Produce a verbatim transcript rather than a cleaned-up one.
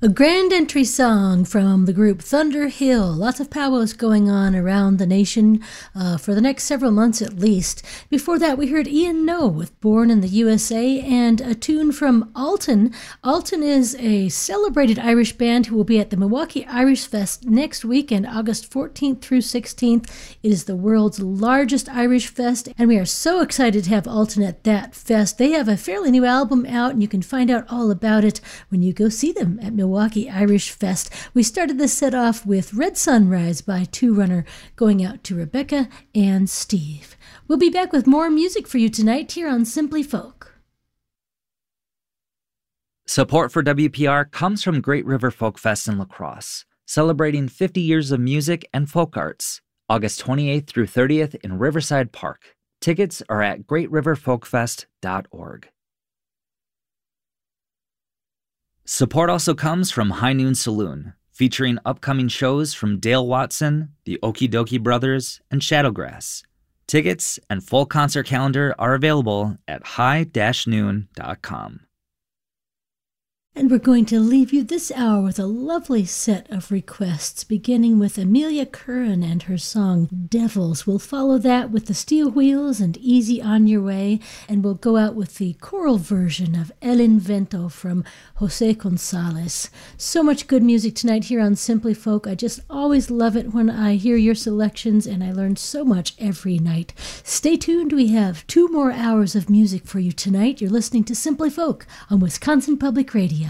A grand entry song from the group Thunder Hill. Lots of powwows going on around the nation uh, for the next several months at least. Before that, we heard Ian Noe with Born in the U S A and a tune from Alton. Alton is a celebrated Irish band who will be at the Milwaukee Irish Fest next weekend, August fourteenth through sixteenth. It is the world's largest Irish fest, and we are so excited to have Alton at that fest. They have a fairly new album out, and you can find out all about it when you go see them at Milwaukee. Milwaukee Irish Fest. We started this set off with Red Sunrise by Two Runner, going out to Rebecca and Steve. We'll be back with more music for you tonight here on Simply Folk. Support for W P R comes from Great River Folk Fest in La Crosse, celebrating fifty years of music and folk arts, August twenty-eighth through thirtieth in Riverside Park. Tickets are at great river folk fest dot org. Support also comes from High Noon Saloon, featuring upcoming shows from Dale Watson, the Okie Dokie Brothers, and Shadowgrass. Tickets and full concert calendar are available at high dash noon dot com. And we're going to leave you this hour with a lovely set of requests, beginning with Amelia Curran and her song Devils. We'll follow that with the Steel Wheels and Easy on Your Way, and we'll go out with the choral version of El Invento from Jose Gonzalez. So much good music tonight here on Simply Folk. I just always love it when I hear your selections, and I learn so much every night. Stay tuned. We have two more hours of music for you tonight. You're listening to Simply Folk on Wisconsin Public Radio.